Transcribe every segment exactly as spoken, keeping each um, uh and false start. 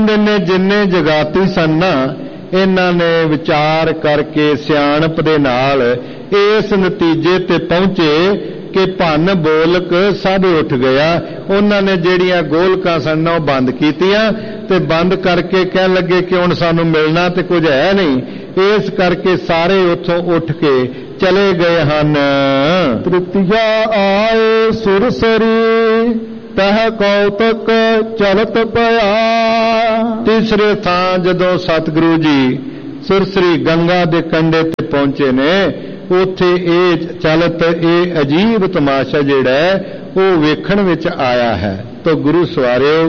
ने जिन्ने जगाती सन ना इन्हां ने विचार करके सियाणप दे नाल इस नतीजे ते पहुंचे कि भन बोलक सब उठ गया। उन्होंने ਜਿਹੜੀਆਂ गोलकां सन ਉਹ बंद कीतियां ते बंद करके कह लगे कि हुण सानू मिलना ते कुछ है नहीं, इस करके सारे उथों उठ के चले गए हन। तृतीया आए सुरसरी तह कौतक चलत पया। तीसरे थां जदों सतगुरु जी सुरसरी गंगा दे कंढे ते पहुंचे ने, उत्थे ये चलत ये अजीब तमाशा जिहड़ा है वो वेखण विच आया है। तो गुरु सवारिओ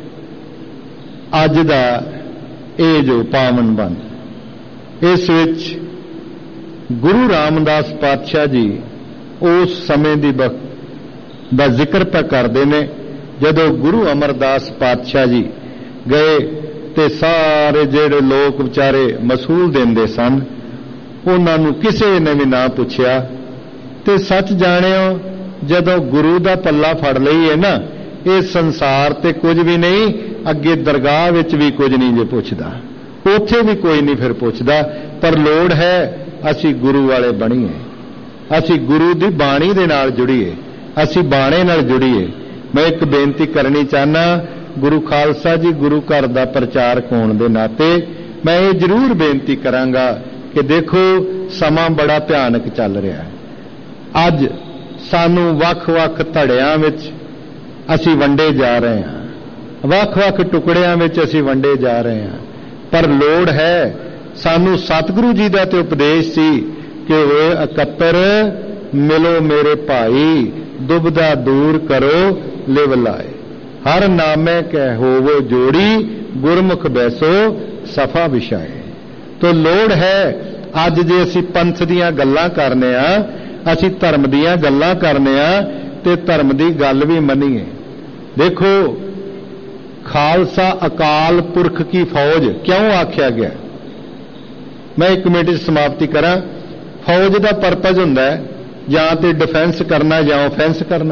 अज दा ये जो पावन बंद इस विच गुरु रामदास पातशाह जी उस समय दी वक्त दा जिक्र पे करते ने जदों गुरु अमरदास पातशाह जी गए ते सारे जेड़े लोग बेचारे मसूल देंदे सन उन्हां नूं किसे ने भी ना पुछया। ते सच जाणिओ जदों गुरु दा पल्ला फड़ लईए ना, इस संसार ते कुछ भी नहीं, अगे दरगाह विच भी कुछ नहीं जे पुछदा, उत्थे भी कोई नहीं फिर पुछदा। पर लोड़ है असी गुरु वाले बणीए, असी गुरु दी बाणी दे नाल जुड़ीए, असी बाणे नाल जुड़ीए। मैं एक बेनती करनी चाहना, गुरु खालसा जी गुरु घर दा प्रचारक होण दे नाते मैं ये जरूर बेनती करांगा कि देखो समा बड़ा भयानक चल रहा है। अज सानू वख-वख धड़ियां विच असी वंडे जा रहे हैं, वख-वख टुकड़ियां विच असी वंडे जा रहे हैं। पर लोड़ है सानू सतगुरु जी दा ते उपदेश सी कि ओए इकत्तर मिलो मेरे भाई, दुबदा दूर करो लिव लाए, हर नामे कह होवो जोड़ी, गुरमुख बैसो सफा विछाए। तो लोड़ है अज जे असी पंथ दीयां गल्लां करने आ, असी धर्म दीयां गल्लां करने आ ते धर्म दी गल भी मनीए। देखो खालसा अकाल पुरख की फौज क्यों आख्या गया? मैं एक मिनट समाप्ति करा। फौज का परपज हुंदा है जां ते डिफेंस करना जां ऑफेंस करना।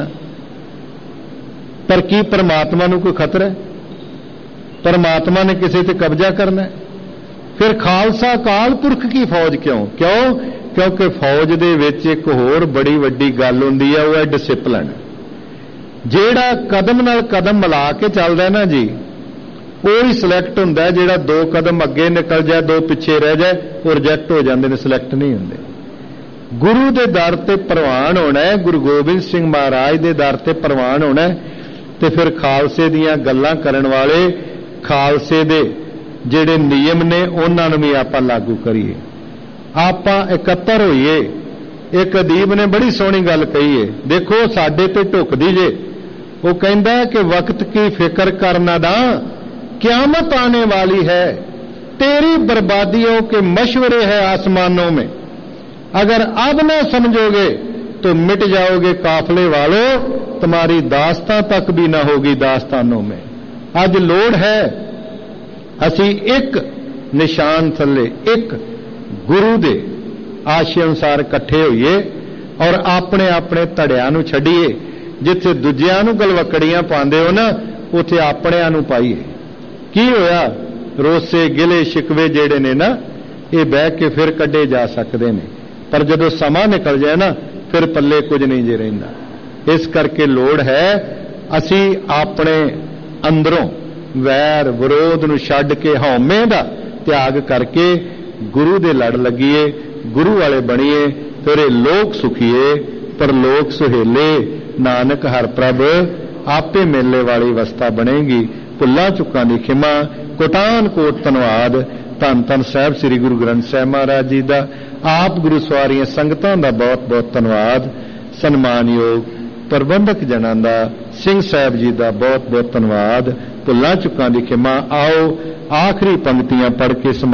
पर की परमात्मा नूं कोई खतरा है? परमात्मा ने किसी ते कब्जा करना है? फिर खालसा अकाल पुरख की फौज क्यों? क्यों? क्योंकि फौज दे विच एक होर बड़ी वड्डी गल हुंदी है, वो है डिसिपलिन। जेड़ा कदम नाल कदम मिला के चलदा ना जी, वही सिलेक्ट हुंदा है। जेड़ा दो कदम अगे निकल जाए दो पिछे रह जाए वो रिजेक्ट हो जाते हैं, सिलेक्ट नहीं हुंदे। गुरु दे दर ते प्रवान होना है, गुरु गोबिंद सिंह महाराज दे दर ते प्रवान होना है, ते फिर खालसे दीयां गल्लां करन वाले खालसे दे जेड़े नियम ने उन्हां नूं भी आपां लागू करिए, आपां इकत्तर होइए। एक अदीब ने बड़ी सोहनी गल कही है, देखो साडे ते ढुकदी जे, वो कहंदा है कि वक्त की फिक्र करना दा, क़यामत आने वाली है, तेरी बर्बादियों के मशवरे हैं आसमानों में, अगर अब ना समझोगे तो मिट जाओगे काफले वालों, तुम्हारी दास्तां तक भी ना होगी दास्तानों में। आज लोड़ है असी एक निशान थले एक गुरु दे आशे अनुसार इकट्ठे होइए और अपने अपने धड़ियां नूं छड्डीए। जिथे दूजियां नूं गलवकड़ियां पांदे हो ना, उथे अपणियां नूं पाईए। की होया? रोसे गिले शिकवे जेड़े ने ना, ये बह के फिर कड्ढे जा सकते हैं, पर जदों समा निकल जाए ना फिर पल्ले कुछ नहीं जे रहिंदा। इस करके लोड़ है असी अपने अंदरों वैर विरोध नूं छड्ड के हौमे दा त्याग करके गुरु दे लड़ लगीए, गुरु वाले बणीए। फिर लोक सुखीए पर लोक सुहेले, नानक हर प्रभ आपे मेले वाली अवस्था बनेगी। भुल्लां चुकां दी खिमा, कोटान कोट धन्नवाद। धन धन साहब श्री गुरु ग्रंथ साहिब महाराज जी दा, आप गुरु सवारियां संगतां दा बहुत बहुत धन्नवाद। सन्मानयोग प्रबंधक जनां दा, सिंह साहब जी दा बहुत बहुत धन्नवाद। भुल्लां चुकां दी खिमा। आओ आखिरी पंक्तियां पढ़ के